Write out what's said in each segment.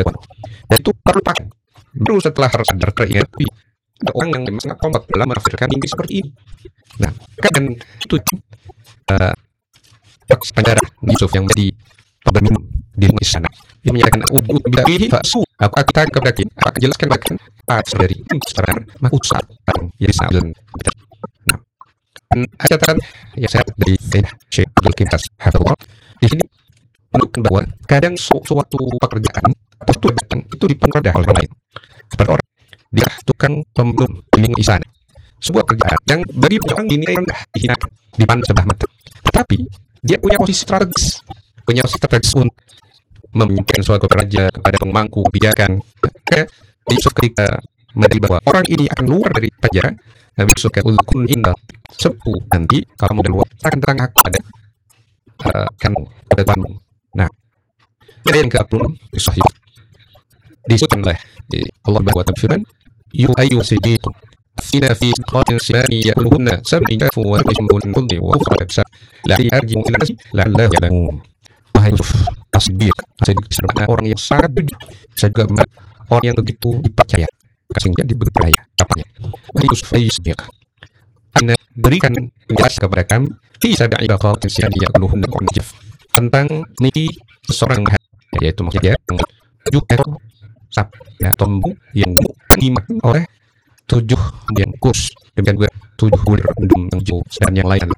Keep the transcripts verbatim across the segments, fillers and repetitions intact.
Dan itu terlupakan. Baru setelah sadar teringat, ada orang yang memang sangat kompak dalam menafsirkan mimpi seperti ini. Nah, kan itu uh, penjara Yusuf yang menjadi pemberminum di rumah sana. Dia menyatakan ubud bihi fasu. Apa kita kepada kita akan jelaskan bahkan pas dari sekarang makusat jadi saudara. Nah, ada catatan ya saya dari Syekh Abdul Kintas Hafizullah di sini menunjukkan bahwa kadang suatu pekerjaan atau tujuan itu dipermudah oleh orang lain. Seperti orang dia tukang pemulung di sana. Sebuah kerjaan yang bagi orang dinilai rendah, dihinakan, dipandang sebelah mata. Tetapi dia punya posisi strategis, punya posisi strategis untuk memimpin suatu raja kepada pemangku kebijakan. Yusuf ketika mendapati bahwa orang ini akan keluar dari penjara, Nabi Yusuf kata ulkun indah sepuh nanti kalau mau keluar akan terang aku pada uh, kamu pada kamu. Nah, ada yang keapun sahih disebutkan oleh Allah bahwa firman yu ayu sidiqu fina fi qatin sirani yaquluna sab'i dafu wa yashmun kulli wa ukhra sa la yarji'u ila nasi la'allahu ya'lamun. Wahai Yusuf as-siddiq, as-siddiq sebenarnya orang yang sangat begitu, saya juga orang yang begitu dipercaya, sehingga dipercaya apanya. Wahai Yusuf as-siddiq, Anda berikan penjelasan kepada kami fi sab'i qatin sirani yaquluna qanjaf tentang mimpi seseorang, yaitu maksudnya tujuh ekor sapi ya, tombu yang dimakan oleh tujuh bungkus, demikian juga tujuh bulir mendung yang jauh dan yang lain.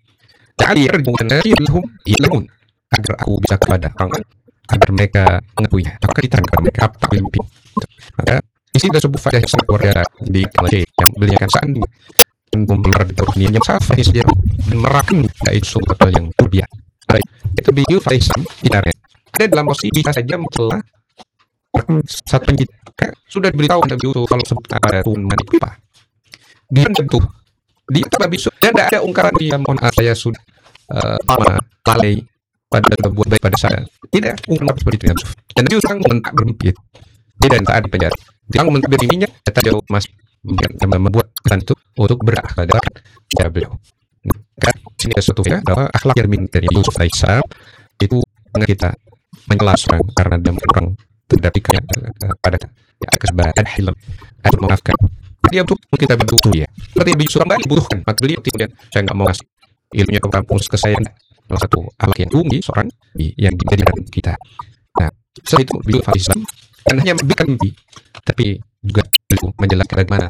Jadi ilhum ilmun agar aku bisa kepada orang agar mereka mengetahui apakah diterangkan kepada mereka apa mimpi. Maka di sini ada sebuah faedah yang sangat luar biasa di kalangan yang beliau akan saat ini mempelar di tahun yang sangat faedah sejarah dan merakam yaitu suatu hal yang luar biasa. Baik, itu beliau faedah dinarnya ada dalam posisi bisa saja mencela saat penyidik sudah diberitahu Nabi Yusuf kalau sebut apa Tuhan apa dia tentu dia tak bisa dan tidak ada ungkapan dia mohon maaf saya sudah uh, lama lalai pada berbuat baik pada saya, tidak ungkapan seperti itu Yusuf. Dan Nabi Yusuf mentak bermimpi dia dan saat di penjara dia mentak bermimpinya kata jauh masih membuat kesan itu untuk berah pada cara beliau. Kan sini ada suatu ya bahwa akhlak yang dari Yusuf alaihissalam itu kita mencela orang karena dia orang terdapatnya pada ya, kesebaran hilm atau memaafkan dia untuk kita butuh ya seperti Yusuf mbak dibutuhkan maka beliau kemudian saya nggak mau ngasih ilmunya ke kampus ke saya salah satu akhlak yang tinggi seorang yang dijadikan kita. Nah setelah itu beliau Islam dan hanya memberikan mimpi tapi juga beliau menjelaskan bagaimana